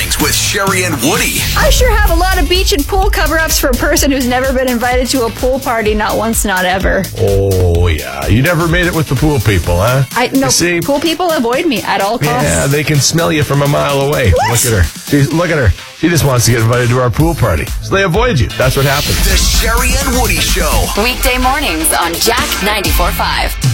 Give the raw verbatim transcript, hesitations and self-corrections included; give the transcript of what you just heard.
Mornings with Sherry and Woody. I sure have a lot of beach and pool cover-ups for a person who's never been invited to a pool party, not once, not ever. Oh, yeah. You never made it with the pool people, huh? I No, You see? pool people avoid me at all costs. Yeah, they can smell you from a mile away. What? Look at her. She's, look at her. She just wants to get invited to our pool party. So they avoid you. That's what happens. The Sherry and Woody Show. Weekday mornings on Jack ninety-four point five.